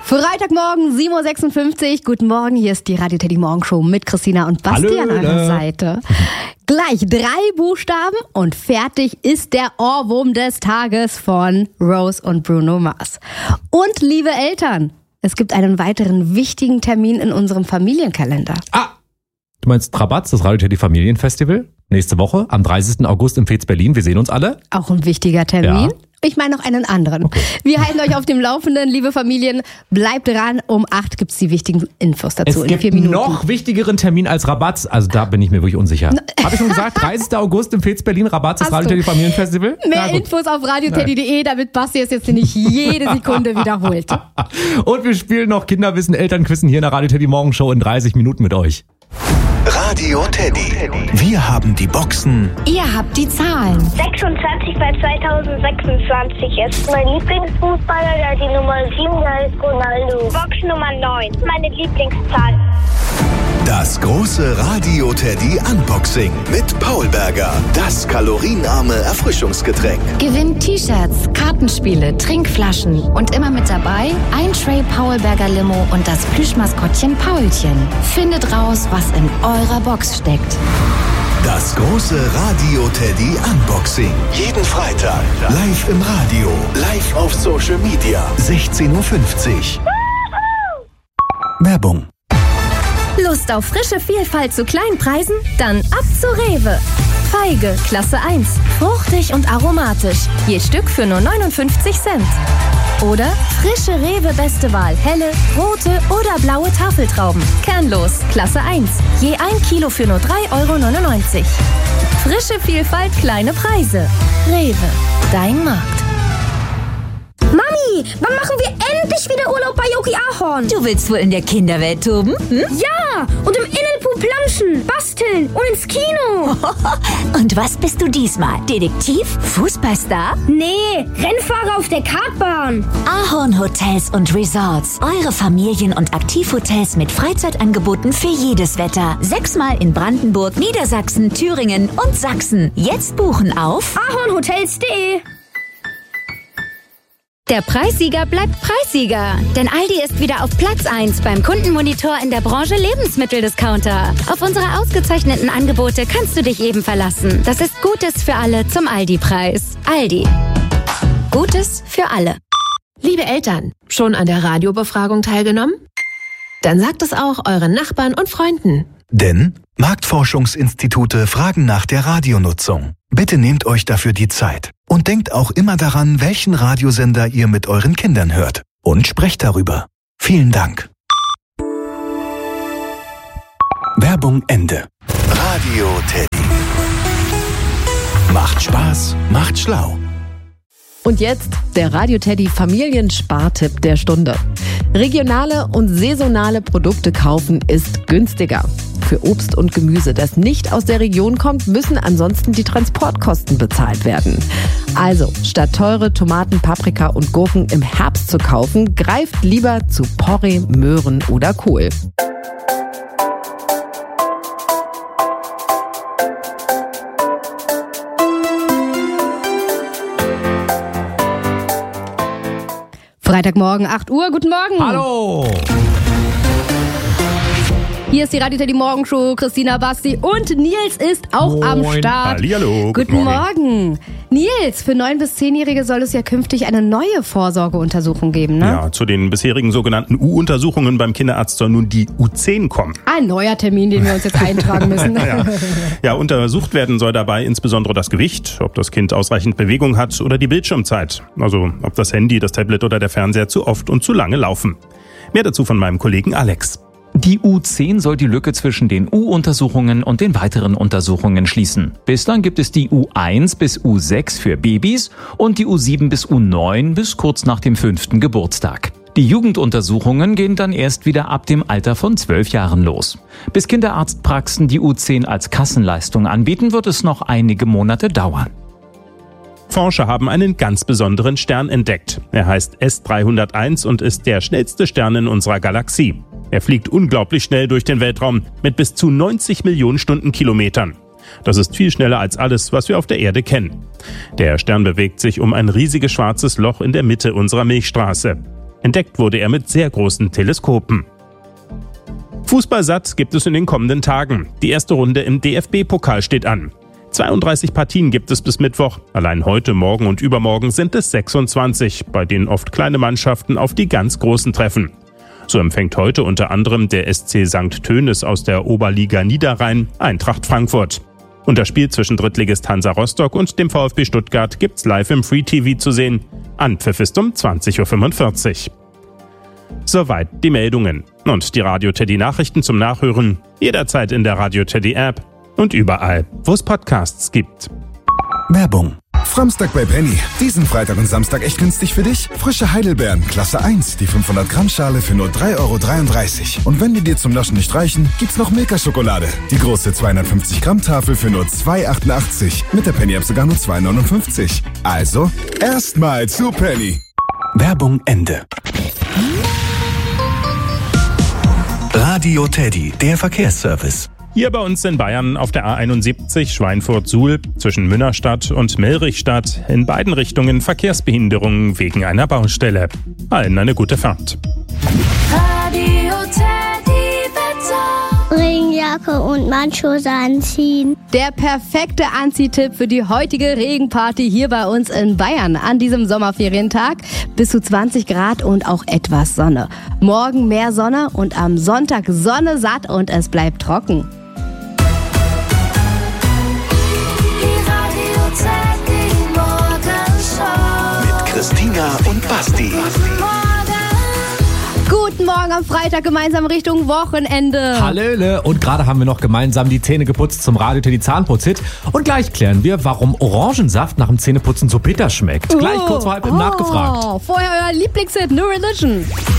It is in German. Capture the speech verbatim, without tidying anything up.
Freitagmorgen, sieben Uhr sechsundfünfzig. Guten Morgen, hier ist die Radio Teddy Morgenshow mit Christina und Basti an eurer Seite. Gleich drei Buchstaben und fertig ist der Ohrwurm des Tages von Rose und Bruno Mars. Und liebe Eltern, es gibt einen weiteren wichtigen Termin in unserem Familienkalender. Ah, du meinst Rabatz, das Radio Teddy Familienfestival? Nächste Woche, am dreißigsten August im Fez Berlin. Wir sehen uns alle. Auch ein wichtiger Termin. Ja. Ich meine noch einen anderen. Okay. Wir halten euch auf dem Laufenden, liebe Familien. Bleibt dran, um acht gibt's die wichtigen Infos dazu. Es in gibt vier Minuten. noch wichtigeren Termin als Rabatz. Also da bin ich mir wirklich unsicher. Habe ich schon gesagt, dreißigsten August im Fez Berlin, Rabatz, das Hast Radio du. Teddy Familienfestival. Mehr Infos auf radio teddy punkt de, damit Basti es jetzt nicht jede Sekunde wiederholt. Und wir spielen noch Kinderwissen, Elternquissen hier in der Radio Teddy Morgenshow in dreißig Minuten mit euch. Radio Teddy. Wir haben die Boxen. Ihr habt die Zahlen. sechsundzwanzig bei zweitausendsechsundzwanzig ist mein Lieblingsfußballer, der die Nummer sieben, der ist Ronaldo. Box Nummer neun, meine Lieblingszahl. Das große Radio Teddy Unboxing mit Paul Berger. Das kalorienarme Erfrischungsgetränk. Gewinnt T-Shirts, Kartenspiele, Trinkflaschen und immer mit dabei ein Tray Paul Berger Limo und das Plüschmaskottchen Paulchen. Findet raus, was in eurer Box steckt. Das große Radio Teddy Unboxing. Jeden Freitag. Live im Radio. Live auf Social Media. sechzehn Uhr fünfzig. Werbung. Lust auf frische Vielfalt zu kleinen Preisen? Dann ab zu Rewe. Feige, Klasse eins. Fruchtig und aromatisch. Je Stück für nur neunundfünfzig Cent. Oder frische Rewe Beste Wahl. Helle, rote oder blaue Tafeltrauben. Kernlos, Klasse eins. Je ein Kilo für nur drei Euro neunundneunzig. Frische Vielfalt, kleine Preise. Rewe, dein Markt. Mami, wann machen wir endlich wieder Urlaub bei Yogi Ahorn? Du willst wohl in der Kinderwelt toben? Hm? Ja, und im Innenpool planschen, basteln und ins Kino. Und was bist du diesmal? Detektiv? Fußballstar? Nee, Rennfahrer auf der Kartbahn. Ahorn Hotels und Resorts. Eure Familien- und Aktivhotels mit Freizeitangeboten für jedes Wetter. Sechsmal in Brandenburg, Niedersachsen, Thüringen und Sachsen. Jetzt buchen auf ahornhotels punkt de. Der Preissieger bleibt Preissieger. Denn Aldi ist wieder auf Platz eins beim Kundenmonitor in der Branche Lebensmitteldiscounter. Auf unsere ausgezeichneten Angebote kannst du dich eben verlassen. Das ist Gutes für alle zum Aldi-Preis. Aldi. Gutes für alle. Liebe Eltern, schon an der Radiobefragung teilgenommen? Dann sagt es auch euren Nachbarn und Freunden. Denn Marktforschungsinstitute fragen nach der Radionutzung. Bitte nehmt euch dafür die Zeit. Und denkt auch immer daran, welchen Radiosender ihr mit euren Kindern hört. Und sprecht darüber. Vielen Dank. Werbung Ende. Radio Teddy. Macht Spaß, macht schlau. Und jetzt der Radio Teddy Familienspartipp der Stunde. Regionale und saisonale Produkte kaufen ist günstiger. Für Obst und Gemüse, das nicht aus der Region kommt, müssen ansonsten die Transportkosten bezahlt werden. Also, statt teure Tomaten, Paprika und Gurken im Herbst zu kaufen, greift lieber zu Porree, Möhren oder Kohl. Freitagmorgen, acht Uhr. Guten Morgen. Hallo. Hier ist die Radio Teddy Morgenshow. Christina, Basti und Nils ist auch Moin. am Start. Hallihallo. Guten, Guten Morgen. Morgen. Nils, für neun- bis zehnjährige soll es ja künftig eine neue Vorsorgeuntersuchung geben, ne? Ja, zu den bisherigen sogenannten U-Untersuchungen beim Kinderarzt soll nun die U zehn kommen. Ein neuer Termin, den wir uns jetzt eintragen müssen. ja. ja, untersucht werden soll dabei insbesondere das Gewicht, ob das Kind ausreichend Bewegung hat oder die Bildschirmzeit. Also ob das Handy, das Tablet oder der Fernseher zu oft und zu lange laufen. Mehr dazu von meinem Kollegen Alex. Die U zehn soll die Lücke zwischen den U-Untersuchungen und den weiteren Untersuchungen schließen. Bislang gibt es die U eins bis U sechs für Babys und die U sieben bis U neun bis kurz nach dem fünften Geburtstag. Die Jugenduntersuchungen gehen dann erst wieder ab dem Alter von zwölf Jahren los. Bis Kinderarztpraxen die U zehn als Kassenleistung anbieten, wird es noch einige Monate dauern. Forscher haben einen ganz besonderen Stern entdeckt. Er heißt S dreihunderteins und ist der schnellste Stern in unserer Galaxie. Er fliegt unglaublich schnell durch den Weltraum mit bis zu neunzig Millionen Stundenkilometern. Das ist viel schneller als alles, was wir auf der Erde kennen. Der Stern bewegt sich um ein riesiges schwarzes Loch in der Mitte unserer Milchstraße. Entdeckt wurde er mit sehr großen Teleskopen. Fußballsatt gibt es in den kommenden Tagen. Die erste Runde im D F B-Pokal steht an. zweiunddreißig Partien gibt es bis Mittwoch. Allein heute, morgen und übermorgen sind es sechsundzwanzig, bei denen oft kleine Mannschaften auf die ganz Großen treffen. So empfängt heute unter anderem der S C Sankt Tönis aus der Oberliga Niederrhein Eintracht Frankfurt. Und das Spiel zwischen Drittligist Hansa Rostock und dem VfB Stuttgart gibt's live im Free T V zu sehen. Anpfiff ist um zwanzig Uhr fünfundvierzig. Soweit die Meldungen. Und die Radio Teddy Nachrichten zum Nachhören jederzeit in der Radio Teddy App und überall, wo es Podcasts gibt. Werbung. Framstag bei Penny. Diesen Freitag und Samstag echt günstig für dich. Frische Heidelbeeren, Klasse eins, die fünfhundert Gramm Schale für nur drei Euro dreiunddreißig. Und wenn die dir zum Naschen nicht reichen, gibt's noch Milka-Schokolade. Die große zweihundertfünfzig Gramm Tafel für nur zwei Euro achtundachtzig. Mit der Penny-App sogar nur zwei Euro neunundfünfzig. Also, erstmal zu Penny. Werbung Ende. Radio Teddy, der Verkehrsservice. Hier bei uns in Bayern auf der A einundsiebzig Schweinfurt-Suhl zwischen Münnerstadt und Melrichstadt in beiden Richtungen Verkehrsbehinderungen wegen einer Baustelle. Allen eine gute Fahrt. Radio Teddy Wetter. Regenjacke und Matschhose anziehen. Der perfekte Anziehtipp für die heutige Regenparty hier bei uns in Bayern an diesem Sommerferientag. Bis zu zwanzig Grad und auch etwas Sonne. Morgen mehr Sonne und am Sonntag Sonne satt und es bleibt trocken. Christina und Basti. Guten Morgen am Freitag, gemeinsam Richtung Wochenende. Hallöle. Und gerade haben wir noch gemeinsam die Zähne geputzt zum Radio Teddy Zahnputzhit. Und gleich klären wir, warum Orangensaft nach dem Zähneputzen so bitter schmeckt. Gleich kurz vor halb im oh, Nachgefragt. Vorher euer Lieblingshit, New Religion.